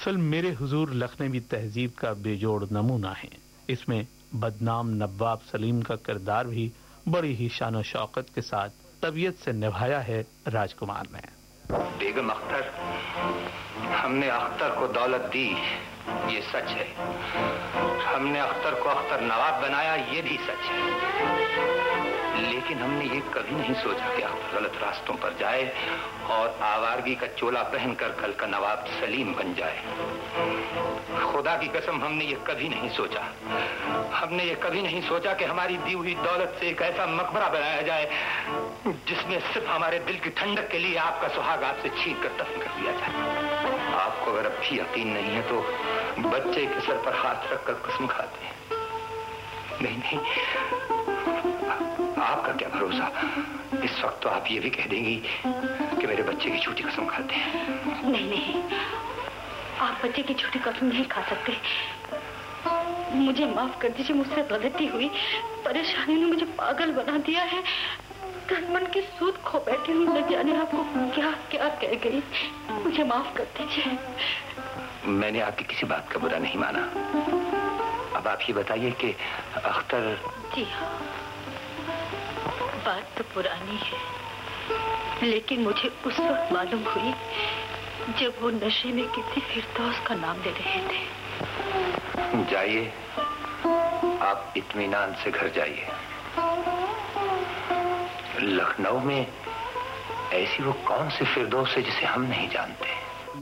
Film मेरे हुजूर लखनवी तहजीब का बेजोड़ नमूना है। इसमें बदनाम नवाब सलीम का किरदार भी बड़ी ही शान और शौकत के साथ तबीयत से निभाया है राजकुमार ने। बेगम अख्तर, हमने अख्तर को दौलत दी, ये सच है। हमने अख्तर को अख्तर नवाब बनाया, ये भी सच है। लेकिन हमने ये कभी नहीं सोचा कि अख्तर गलत रास्तों पर जाए और आवारगी का चोला पहनकर कल का नवाब सलीम बन जाए। खुदा की कसम, हमने ये कभी नहीं सोचा। हमने ये कभी नहीं सोचा कि हमारी दी हुई दौलत से एक ऐसा मकबरा बनाया जाए जिसमें सिर्फ हमारे दिल की ठंडक के लिए आपका सुहाग आपसे छीन कर दफन कर दिया जाए। आपको अगर अब भी यकीन नहीं है तो बच्चे के सर पर हाथ रखकर कसम खाते हैं। नहीं नहीं, आपका क्या भरोसा, इस वक्त तो आप ये भी कह देंगी कि मेरे बच्चे की झूठी कसम खाते हैं। नहीं नहीं, आप बच्चे की झूठी कसम नहीं खा सकते। मुझे माफ कर दीजिए, मुझसे गलती हुई। परेशानी ने मुझे पागल बना दिया है। तन मन की सूद खो बैठी हूँ, न जाने आपको क्या क्या कह गई। मुझे माफ कर दीजिए। मैंने आपकी किसी बात का बुरा नहीं माना। अब आप ये बताइए कि अख्तर। जी हाँ, बात तो पुरानी है, लेकिन मुझे उस वक्त मालूम हुई जब वो नशे में किसी फिरदौस का नाम ले रहे थे। जाइए, आप इत्मीनान से घर जाइए। लखनऊ में ऐसी वो कौन सी फिरदौस है जिसे हम नहीं जानते।